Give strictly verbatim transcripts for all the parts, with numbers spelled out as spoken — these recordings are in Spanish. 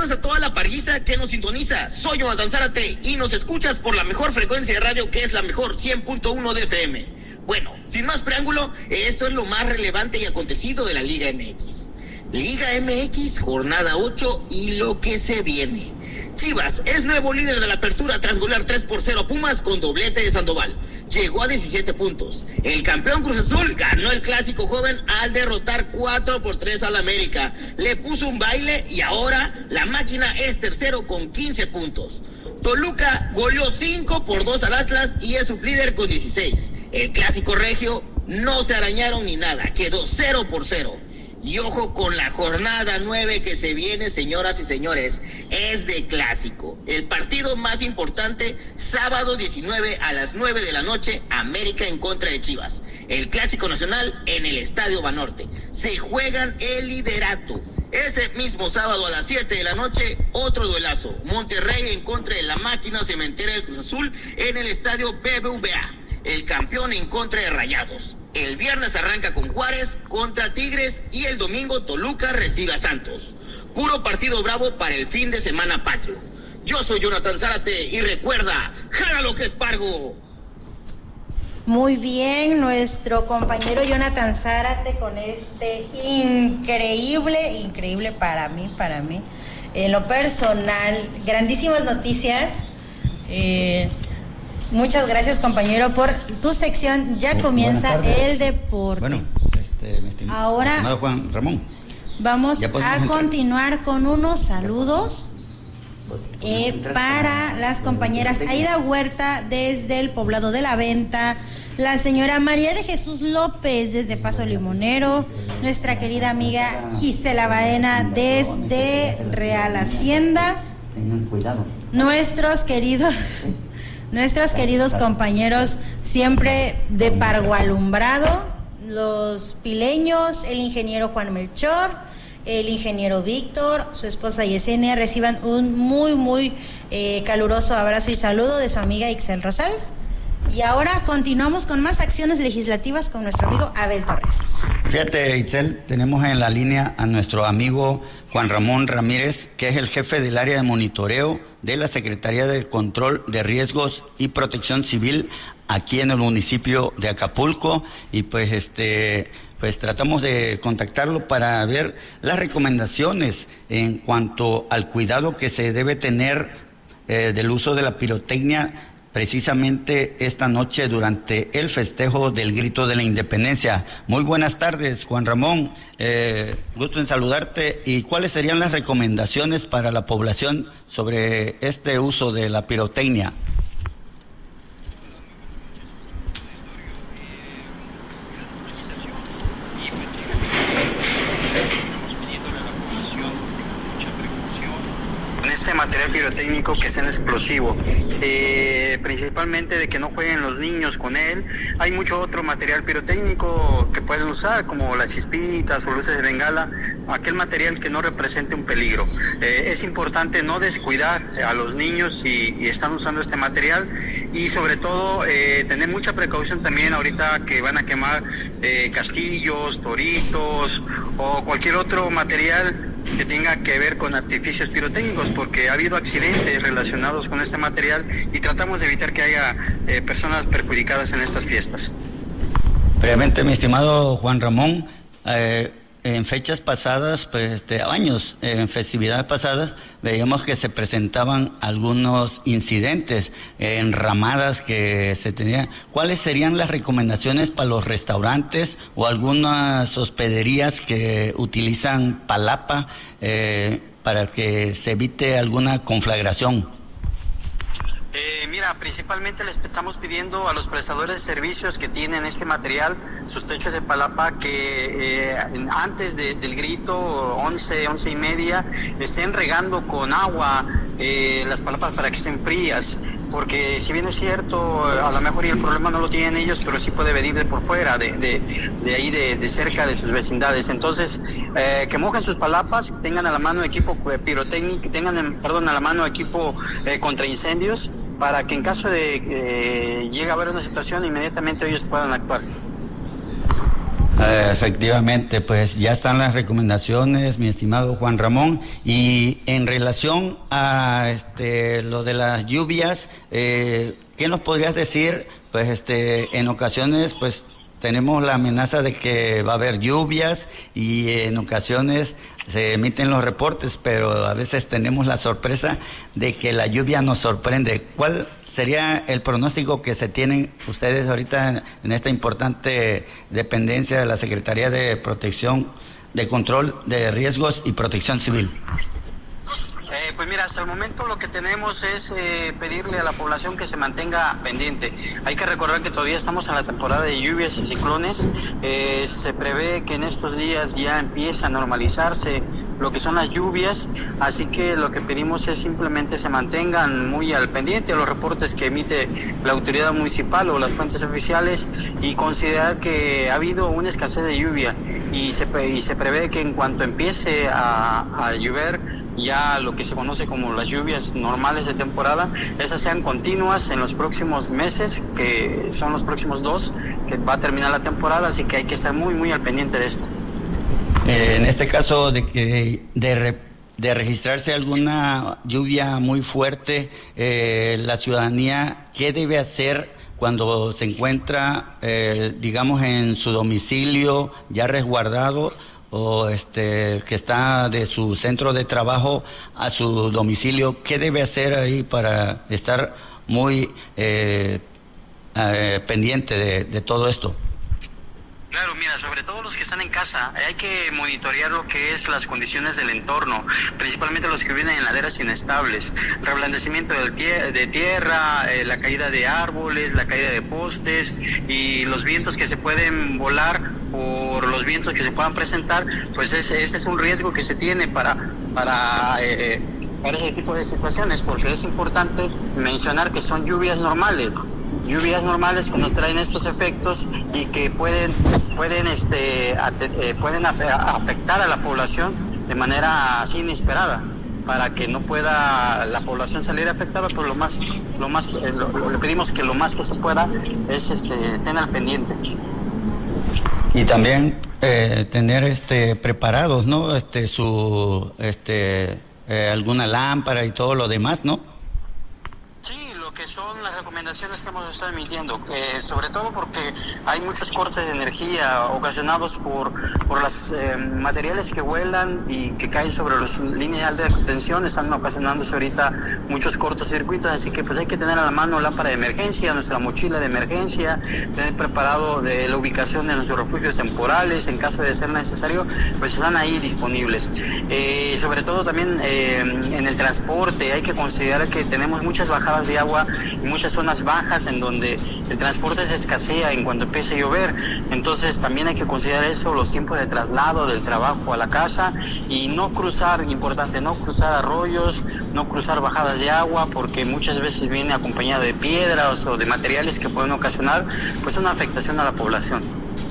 buenas a toda la parguiza que nos sintoniza. Soy Jonathan Zárate y nos escuchas por la mejor frecuencia de radio, que es la mejor cien punto uno de F M. Bueno, sin más preámbulo, esto es lo más relevante y acontecido de la Liga M X. Liga M X, jornada ocho y lo que se viene. Chivas es nuevo líder de la apertura tras golear tres por cero a Pumas con doblete de Sandoval. Llegó a diecisiete puntos. El campeón Cruz Azul ganó el clásico joven al derrotar cuatro por tres al América. Le puso un baile y ahora la máquina es tercero con quince puntos. Toluca goleó cinco por dos al Atlas y es sublíder con dieciséis. El clásico regio no se arañaron ni nada, quedó cero por cero. Y ojo con la jornada nueve que se viene, señoras y señores, es de clásico. El partido más importante, sábado diecinueve a las nueve de la noche, América en contra de Chivas. El clásico nacional en el Estadio Banorte. Se juegan el liderato. Ese mismo sábado a las siete de la noche, otro duelazo. Monterrey en contra de la máquina cementera del Cruz Azul en el Estadio B B V A. El campeón en contra de Rayados. El viernes arranca con Juárez contra Tigres y el domingo Toluca recibe a Santos. Puro partido bravo para el fin de semana patrio. Yo soy Jonathan Zárate y recuerda, ¡jálalo que es pargo! Muy bien, nuestro compañero Jonathan Zárate con este increíble, increíble para mí, para mí, en lo personal, grandísimas noticias. Eh... Muchas gracias, compañero, por tu sección. Ya comienza el deporte. Bueno, este, mi estimado, ahora, estimado Juan Ramón, vamos a continuar entrar? con unos saludos eh, para las compañeras Aida Huerta desde el poblado de La Venta, la señora María de Jesús López desde Paso Limonero, nuestra querida amiga Gisela Baena desde Real Hacienda, nuestros queridos... Nuestros queridos compañeros siempre de Pargo Alumbrado, los pileños, el ingeniero Juan Melchor, el ingeniero Víctor, su esposa Yesenia, reciban un muy, muy eh, caluroso abrazo y saludo de su amiga Ixel Rosales. Y ahora continuamos con más acciones legislativas con nuestro amigo Abel Torres. Fíjate, Itzel, tenemos en la línea a nuestro amigo Juan Ramón Ramírez, que es el jefe del área de monitoreo de la Secretaría de Control de Riesgos y Protección Civil aquí en el municipio de Acapulco, y pues este pues tratamos de contactarlo para ver las recomendaciones en cuanto al cuidado que se debe tener eh, del uso de la pirotecnia precisamente esta noche durante el festejo del Grito de la Independencia. Muy buenas tardes, Juan Ramón, eh, gusto en saludarte. ¿Y cuáles serían las recomendaciones para la población sobre este uso de la pirotecnia? Material pirotécnico que sea explosivo, eh, principalmente de que no jueguen los niños con él. Hay mucho otro material pirotécnico que pueden usar, como las chispitas o luces de bengala, aquel material que no represente un peligro. Eh, es importante no descuidar a los niños si, si están usando este material, y sobre todo eh, tener mucha precaución también ahorita que van a quemar eh, castillos, toritos o cualquier otro material que tenga que ver con artificios pirotécnicos, porque ha habido accidentes relacionados con este material y tratamos de evitar que haya eh, personas perjudicadas en estas fiestas. Previamente, mi estimado Juan Ramón, eh, en fechas pasadas, pues este, años, en festividades pasadas, veíamos que se presentaban algunos incidentes en ramadas que se tenían. ¿Cuáles serían las recomendaciones para los restaurantes o algunas hospederías que utilizan palapa eh, para que se evite alguna conflagración? Eh, mira, principalmente les estamos pidiendo a los prestadores de servicios que tienen este material, sus techos de palapa, que eh, antes de, del grito, once, once y media, estén regando con agua eh, las palapas para que estén frías, porque si bien es cierto, a lo mejor y el problema no lo tienen ellos, pero sí puede venir de por fuera, de, de, de ahí, de, de cerca de sus vecindades. Entonces, eh, que mojen sus palapas, tengan a la mano equipo pirotécnico, tengan, perdón, a la mano equipo eh, contra incendios, para que en caso de que eh, llegue a haber una situación, inmediatamente ellos puedan actuar. Uh, efectivamente, pues ya están las recomendaciones, mi estimado Juan Ramón, y en relación a este lo de las lluvias, eh, ¿qué nos podrías decir? Pues este en ocasiones pues tenemos la amenaza de que va a haber lluvias y en ocasiones se emiten los reportes, pero a veces tenemos la sorpresa de que la lluvia nos sorprende. ¿Cuál sería el pronóstico que se tienen ustedes ahorita en, en esta importante dependencia de la Secretaría de Protección, de Control de Riesgos y Protección Civil? Eh, pues mira, hasta el momento lo que tenemos es eh, pedirle a la población que se mantenga pendiente. Hay que recordar que todavía estamos en la temporada de lluvias y ciclones. Eh, se prevé que en estos días ya empiece a normalizarse lo que son las lluvias, así que lo que pedimos es simplemente se mantengan muy al pendiente a los reportes que emite la autoridad municipal o las fuentes oficiales y considerar que ha habido una escasez de lluvia y se, y se prevé que en cuanto empiece a, a llover ya lo que se conoce como las lluvias normales de temporada, esas sean continuas en los próximos meses, que son los próximos dos, que va a terminar la temporada, así que hay que estar muy, muy al pendiente de esto. Eh, en este caso de que de, re, de registrarse alguna lluvia muy fuerte, eh, la ciudadanía, ¿qué debe hacer cuando se encuentra, eh, digamos, en su domicilio ya resguardado, o este que está de su centro de trabajo a su domicilio? ¿Qué debe hacer ahí para estar muy eh, eh, pendiente de, de todo esto? Claro, mira, sobre todo los que están en casa, hay que monitorear lo que es las condiciones del entorno, principalmente los que viven en laderas inestables, reblandecimiento del tie- de tierra, eh, la caída de árboles, la caída de postes y los vientos que se pueden volar por los vientos que se puedan presentar, pues ese, ese es un riesgo que se tiene para, para, eh, para ese tipo de situaciones, porque es importante mencionar que son lluvias normales. Lluvias normales que no traen estos efectos y que pueden pueden este eh, pueden afectar a la población de manera así inesperada, para que no pueda la población salir afectada. Pues lo más lo más eh, lo, lo, le pedimos que lo más que se pueda es este estén al pendiente. Y también eh, tener este preparados, ¿no? Este su este eh, alguna lámpara y todo lo demás, ¿no? Sí, lo que son las recomendaciones que hemos estado emitiendo, eh, sobre todo porque hay muchos cortes de energía ocasionados por por los eh, materiales que vuelan y que caen sobre las líneas de alta tensión. Están ocasionándose ahorita muchos cortocircuitos, así que pues hay que tener a la mano lámpara de emergencia, nuestra mochila de emergencia, tener preparado de la ubicación de nuestros refugios temporales en caso de ser necesario, pues están ahí disponibles. Eh, sobre todo también eh, en el transporte hay que considerar que tenemos muchas bajadas de agua y muchas zonas bajas en donde el transporte se escasea en cuanto empiece a llover. Entonces también hay que considerar eso, los tiempos de traslado del trabajo a la casa, y no cruzar, importante, no cruzar arroyos, no cruzar bajadas de agua, porque muchas veces viene acompañado de piedras o de materiales que pueden ocasionar pues una afectación a la población.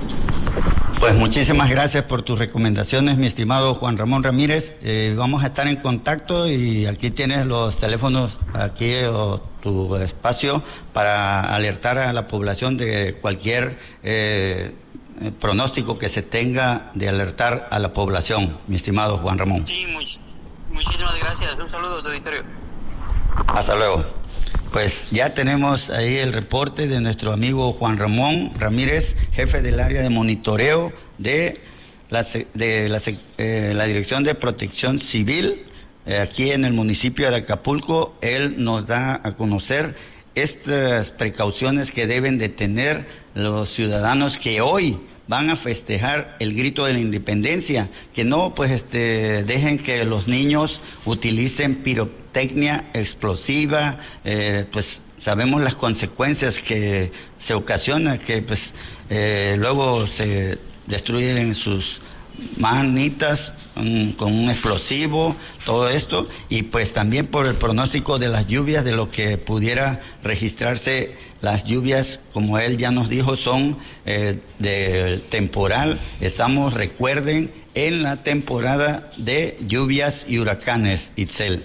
Pues muchísimas gracias por tus recomendaciones, mi estimado Juan Ramón Ramírez. Eh, vamos a estar en contacto y aquí tienes los teléfonos, aquí o tu espacio para alertar a la población de cualquier eh, pronóstico que se tenga, de alertar a la población, mi estimado Juan Ramón. Sí, much- muchísimas gracias. Un saludo a tu auditorio. Hasta luego. Pues ya tenemos ahí el reporte de nuestro amigo Juan Ramón Ramírez, jefe del área de monitoreo de la, de la, eh, la Dirección de Protección Civil eh, aquí en el municipio de Acapulco. Él nos da a conocer estas precauciones que deben de tener los ciudadanos que hoy van a festejar el grito de la independencia, que no pues este dejen que los niños utilicen pirotecnia explosiva. eh, pues sabemos las consecuencias que se ocasiona, que pues eh, luego se destruyen sus manitas um, con un explosivo, todo esto, y pues también por el pronóstico de las lluvias, de lo que pudiera registrarse. Las lluvias, como él ya nos dijo, son eh, de temporal. Estamos, recuerden, en la temporada de lluvias y huracanes, Itzel.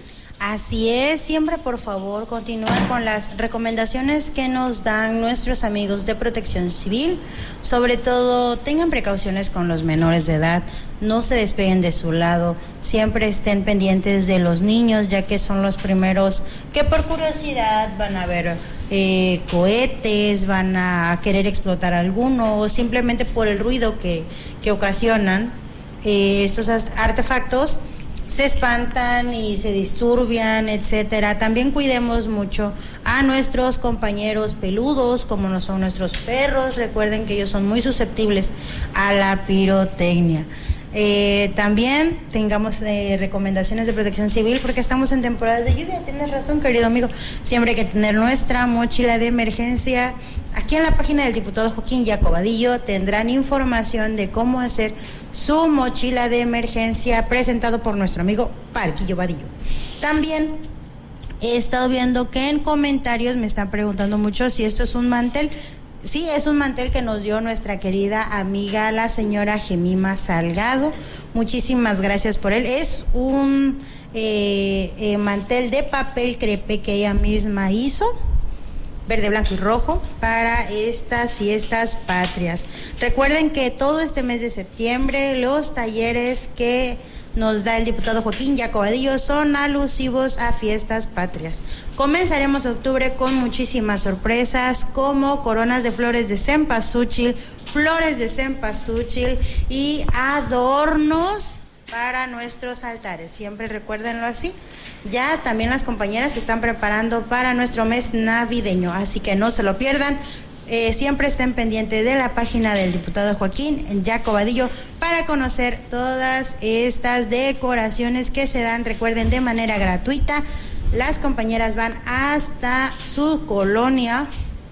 Así es, siempre por favor continuar con las recomendaciones que nos dan nuestros amigos de Protección Civil. Sobre todo, tengan precauciones con los menores de edad, no se despeguen de su lado, siempre estén pendientes de los niños, ya que son los primeros que por curiosidad van a ver eh, cohetes, van a querer explotar alguno, o simplemente por el ruido que, que ocasionan eh, estos artefactos, se espantan y se disturbian, etcétera. También cuidemos mucho a nuestros compañeros peludos, como no son nuestros perros. Recuerden que ellos son muy susceptibles a la pirotecnia. Eh, también tengamos eh, recomendaciones de Protección Civil, porque estamos en temporadas de lluvia. Tienes razón, querido amigo. Siempre hay que tener nuestra mochila de emergencia. Aquí en la página del diputado Joaquín Jacobadillo tendrán información de cómo hacer su mochila de emergencia, presentado por nuestro amigo Parquillo Vadillo. También he estado viendo que en comentarios me están preguntando mucho si esto es un mantel. Sí, es un mantel que nos dio nuestra querida amiga, la señora Gemima Salgado. Muchísimas gracias por él. Es un eh, eh, mantel de papel crepé que ella misma hizo, verde, blanco y rojo, para estas fiestas patrias. Recuerden que todo este mes de septiembre los talleres que nos da el diputado Joaquín Jacobadillo son alusivos a fiestas patrias. Comenzaremos octubre con muchísimas sorpresas, como coronas de flores de cempasúchil, flores de cempasúchil y adornos para nuestros altares. Siempre recuérdenlo así. Ya también las compañeras se están preparando para nuestro mes navideño, así que no se lo pierdan. Eh, siempre estén pendientes de la página del diputado Joaquín Jacobadillo para conocer todas estas decoraciones que se dan, recuerden, de manera gratuita. Las compañeras van hasta su colonia.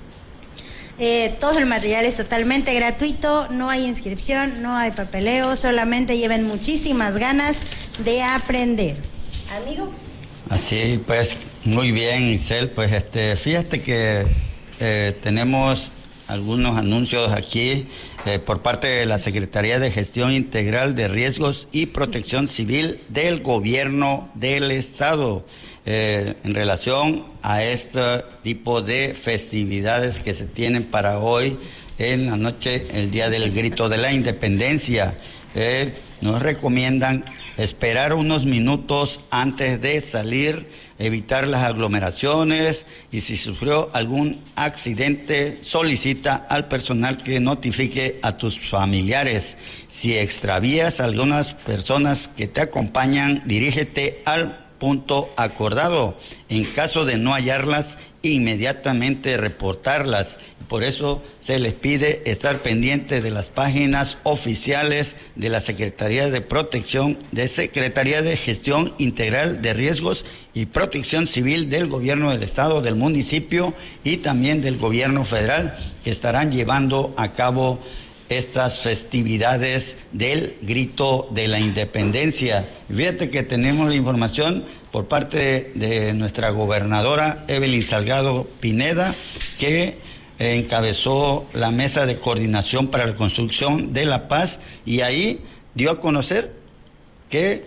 Eh, todo el material es totalmente gratuito, no hay inscripción, no hay papeleo, solamente lleven muchísimas ganas de aprender. Amigo. Así pues, muy bien, Isel. Pues este, fíjate que Eh, tenemos algunos anuncios aquí eh, por parte de la Secretaría de Gestión Integral de Riesgos y Protección Civil del Gobierno del Estado eh, en relación a este tipo de festividades que se tienen para hoy en la noche, el Día del Grito de la Independencia. Eh, nos recomiendan esperar unos minutos antes de salir, evitar las aglomeraciones, y si sufrió algún accidente, solicita al personal que notifique a tus familiares. Si extravías a algunas personas que te acompañan, dirígete al punto acordado. En caso de no hallarlas, inmediatamente reportarlas. Por eso se les pide estar pendiente de las páginas oficiales de la Secretaría de Protección, de Secretaría de Gestión Integral de Riesgos y Protección Civil del Gobierno del Estado, del municipio y también del Gobierno Federal, que estarán llevando a cabo estas festividades del Grito de la Independencia. Fíjate que tenemos la información por parte de, de nuestra gobernadora Evelyn Salgado Pineda, que encabezó la mesa de coordinación para la construcción de la paz, y ahí dio a conocer que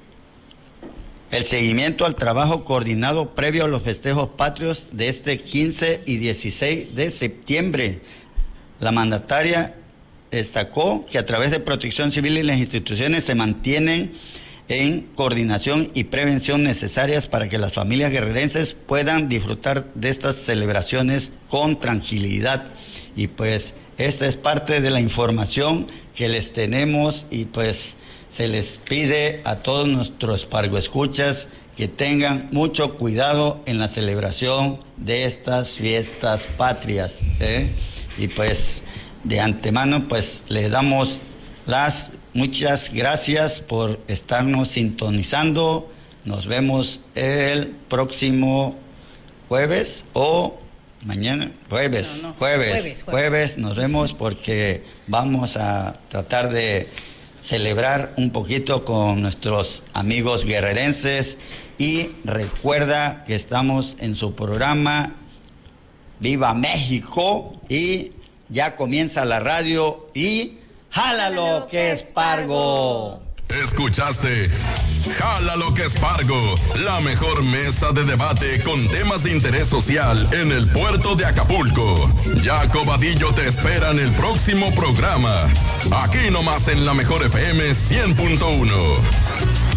el seguimiento al trabajo coordinado previo a los festejos patrios de este quince y dieciséis de septiembre. La mandataria destacó que a través de Protección Civil y las instituciones se mantienen en coordinación y prevención necesarias para que las familias guerrerenses puedan disfrutar de estas celebraciones con tranquilidad. Y pues esta es parte de la información que les tenemos, y pues se les pide a todos nuestros pargoescuchas que tengan mucho cuidado en la celebración de estas fiestas patrias, ¿eh? Y pues de antemano pues les damos las muchas gracias por estarnos sintonizando. Nos vemos el próximo jueves o mañana, jueves, no, no. Jueves, jueves, jueves, jueves. Nos vemos, porque vamos a tratar de celebrar un poquito con nuestros amigos guerrerenses. Y recuerda que estamos en su programa Viva México, y ya comienza la radio y ¡jálalo, que es Pargo! Escuchaste Jálalo que es Fargo, la mejor mesa de debate con temas de interés social en el puerto de Acapulco. Jaco Vadillo te espera en el próximo programa. Aquí nomás en la mejor F M cien punto uno.